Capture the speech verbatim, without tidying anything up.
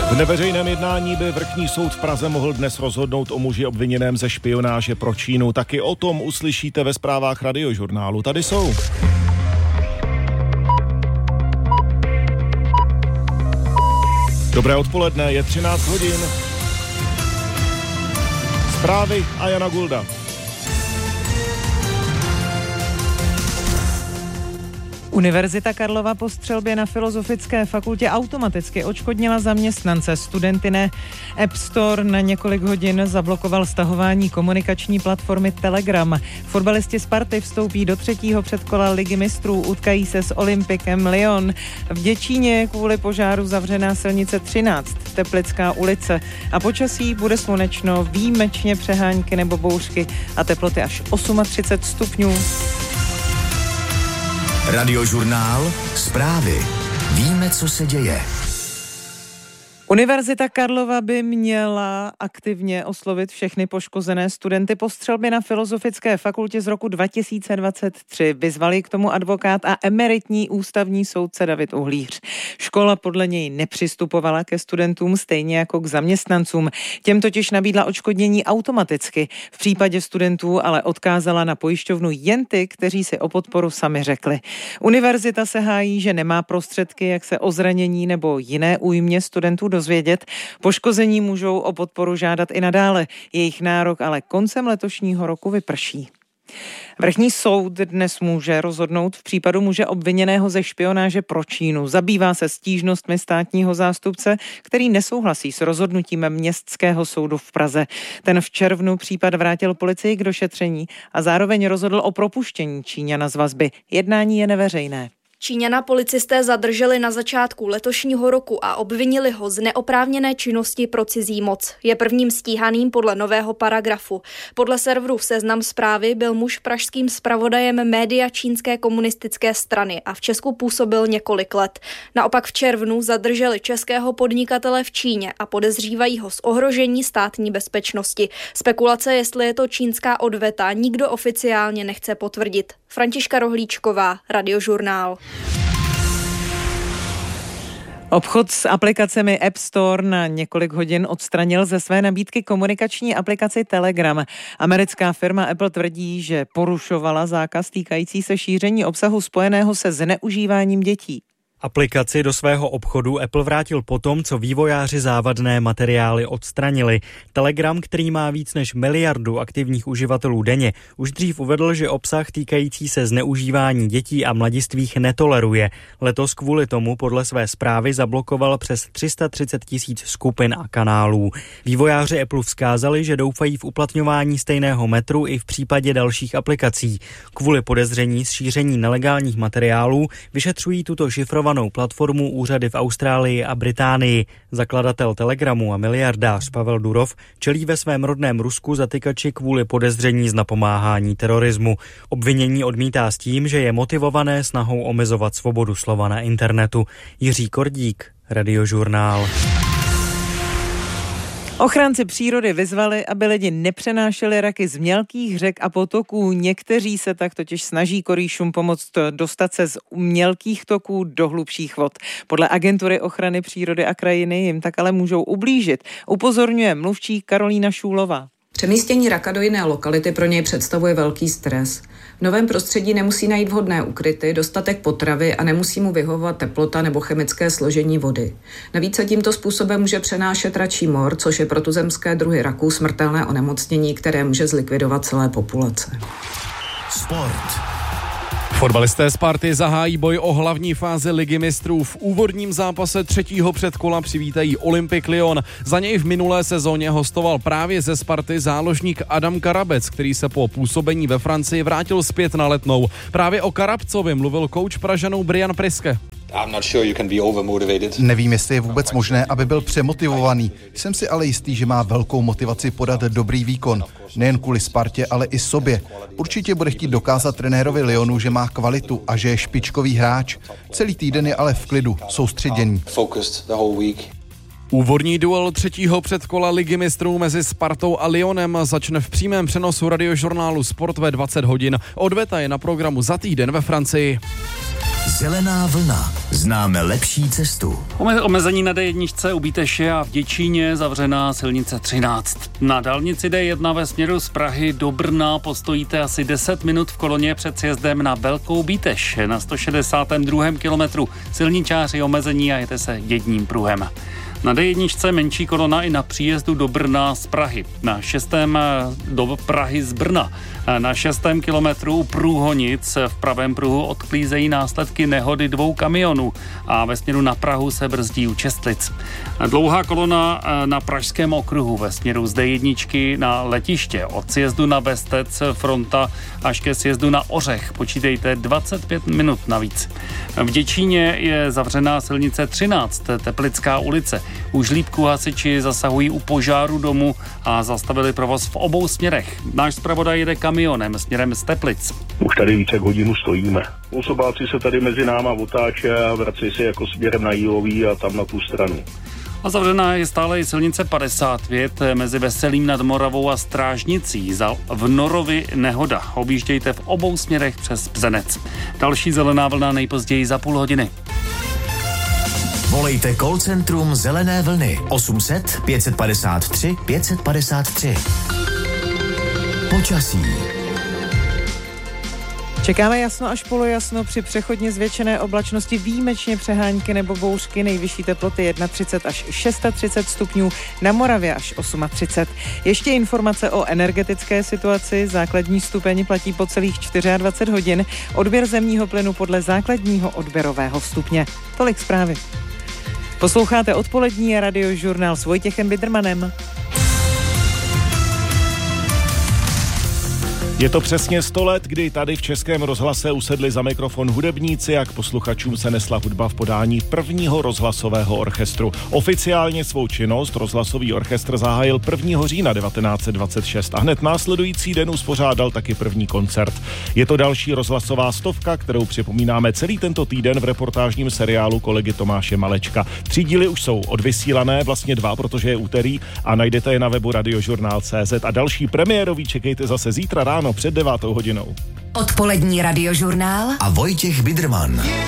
V neveřejném jednání by vrchní soud v Praze mohl dnes rozhodnout o muži obviněném ze špionáže pro Čínu. Taky o tom uslyšíte ve zprávách Radiožurnálu. Tady jsou. Dobré odpoledne, je třináct hodin. Zprávy a Jana Gulda. Univerzita Karlova po střelbě na Filozofické fakultě automaticky odškodnila zaměstnance. Studenty ne. App Store na několik hodin zablokoval stahování komunikační platformy Telegram. Fotbalisti Sparty vstoupí do třetího předkola Ligy mistrů, utkají se s Olympikem Lyon. V Děčíně je kvůli požáru zavřená silnice třináct, Teplická ulice. A počasí bude slunečno, výjimečně přehánky nebo bouřky a teploty až třicet osm stupňů. Radiožurnál, zprávy. Víme, co se děje. Univerzita Karlova by měla aktivně oslovit všechny poškozené studenty po střelbě na Filozofické fakultě z roku dva tisíce dvacet tři. Vyzvali k tomu advokát a emeritní ústavní soudce David Uhlíř. Škola podle něj nepřistupovala ke studentům stejně jako k zaměstnancům. Těm totiž nabídla odškodnění automaticky. V případě studentů ale odkázala na pojišťovnu jen ty, kteří si o podporu sami řekli. Univerzita se hájí, že nemá prostředky, jak se o zranění nebo jiné újmě studentů dozvědět. Poškození můžou o podporu žádat i nadále. Jejich nárok ale koncem letošního roku vyprší. Vrchní soud dnes může rozhodnout v případu muže obviněného ze špionáže pro Čínu. Zabývá se stížnostmi státního zástupce, který nesouhlasí s rozhodnutím Městského soudu v Praze. Ten v červnu případ vrátil policii k došetření a zároveň rozhodl o propuštění Číňana z vazby. Jednání je neveřejné. Číňana policisté zadrželi na začátku letošního roku a obvinili ho z neoprávněné činnosti pro cizí moc. Je prvním stíhaným podle nového paragrafu. Podle serveru Seznam Zprávy byl muž pražským zpravodajem média čínské komunistické strany a v Česku působil několik let. Naopak v červnu zadrželi českého podnikatele v Číně a podezřívají ho z ohrožení státní bezpečnosti. Spekulace, jestli je to čínská odveta, nikdo oficiálně nechce potvrdit. Františka Rohlíčková, Radiožurnál. Obchod s aplikacemi App Store na několik hodin odstranil ze své nabídky komunikační aplikaci Telegram. Americká firma Apple tvrdí, že porušovala zákaz týkající se šíření obsahu spojeného se zneužíváním dětí. Aplikaci do svého obchodu Apple vrátil potom, co vývojáři závadné materiály odstranili. Telegram, který má víc než miliardu aktivních uživatelů denně, už dřív uvedl, že obsah týkající se zneužívání dětí a mladistvých netoleruje. Letos kvůli tomu podle své zprávy zablokoval přes tři sta třicet tisíc skupin a kanálů. Vývojáři Apple vzkázali, že doufají v uplatňování stejného metru i v případě dalších aplikací. Kvůli podezření z šíření nelegálních materiálů vyšetřují tuto šifrovanou platformu úřady v Austrálii a Británii. Zakladatel Telegramu a miliardář Pavel Durov čelí ve svém rodném Rusku zatykači kvůli podezření z napomáhání terorismu. Obvinění odmítá s tím, že je motivované snahou omezovat svobodu slova na internetu. Jiří Kordík, Radiožurnál. Ochránci přírody vyzvali, aby lidi nepřenášeli raky z mělkých řek a potoků. Někteří se tak totiž snaží korýšům pomoct dostat se z mělkých toků do hlubších vod. Podle Agentury ochrany přírody a krajiny jim tak ale můžou ublížit, upozorňuje mluvčí Karolína Šůlová. Přemístění raka do jiné lokality pro něj představuje velký stres. V novém prostředí nemusí najít vhodné ukryty, dostatek potravy a nemusí mu vyhovovat teplota nebo chemické složení vody. Navíc se tímto způsobem může přenášet račí mor, což je pro tuzemské druhy raků smrtelné onemocnění, které může zlikvidovat celé populace. Sport. Fotbalisté Sparty zahájí boj o hlavní fázi Ligy mistrů. V úvodním zápase třetího předkola přivítají Olympik Lyon. Za něj v minulé sezóně hostoval právě ze Sparty záložník Adam Karabec, který se po působení ve Francii vrátil zpět na Letnou. Právě o Karabcovi mluvil kouč Pražanů Brian Priske. Nevím, jestli je vůbec možné, aby byl přemotivovaný. Jsem si ale jistý, že má velkou motivaci podat dobrý výkon. Nejen kvůli Spartě, ale i sobě. Určitě bude chtít dokázat trenérovi Lyonu, že má kvalitu a že je špičkový hráč. Celý týden je ale v klidu, soustředěný. Úvodní duel třetího předkola Ligy mistrů mezi Spartou a Lyonem začne v přímém přenosu Radiožurnálu Sport ve dvacet hodin. Odveta je na programu za týden ve Francii. Zelená vlna. Známe lepší cestu. Omezení na D jedna u Bíteše a v Děčíně zavřená silnice třináct. Na dálnici D jedna ve směru z Prahy do Brna postojíte asi deset minut v koloně před sjezdem na Velkou Bíteš. Na sto šedesátém druhém kilometru silničáři omezení a jete se jedním pruhem. Na D jedna menší kolona i na příjezdu do Brna z Prahy. Na šestém do Prahy z Brna. Na šestém kilometru u Průhonic v pravém pruhu odklízejí následky nehody dvou kamionů a ve směru na Prahu se brzdí u Čestlic. Dlouhá kolona na Pražském okruhu ve směru z D jedna na letiště. Od sjezdu na Bestec fronta až ke sjezdu na Ořech. Počítejte dvacet pět minut navíc. V Děčíně je zavřená silnice třináct, Teplická ulice. U Žlíbku hasiči zasahují u požáru domu a zastavili provoz v obou směrech. Náš zpravodaj jede kamionem směrem z Teplic. Už tady více jak hodinu stojíme. Osobáci se tady mezi náma otáče a vrací se jako směrem na Jílový a tam na tu stranu. A zavřená je stále i silnice padesát pět mezi Veselým nad Moravou a Strážnicí. V Norovi nehoda. Objíždějte v obou směrech přes Bzenec. Další zelená vlna nejpozději za půl hodiny. Volejte call centrum Zelené vlny osm set pět padesát tři pět padesát tři. Počasí. Čekáme jasno až polojasno při přechodně zvětšené oblačnosti, výjimečně přehánky nebo bouřky, nejvyšší teploty třicet jedna až třicet šest stupňů, na Moravě až třicet osm. Ještě informace o energetické situaci. Základní stupeň platí po celých dvacet čtyři hodin, odběr zemního plynu podle základního odběrového stupně. Tolik zprávy. Posloucháte odpolední radiožurnál s Vojtěchem Bidermanem. Je to přesně sto let, kdy tady v Českém rozhlase usedli za mikrofon hudebníci a k posluchačům se nesla hudba v podání prvního rozhlasového orchestru. Oficiálně svou činnost rozhlasový orchestr zahájil prvního října devatenáct set dvacet šest a hned následující den uspořádal taky první koncert. Je to další rozhlasová stovka, kterou připomínáme celý tento týden v reportážním seriálu kolegy Tomáše Malečka. Tři díly už jsou odvysílané, vlastně dva, protože je úterý, a najdete je na webu radiožurnál tečka cé zet a další premiérový čekejte zase zítra ráno před devátou hodinou. Odpolední radiožurnál a Vojtěch Biderman.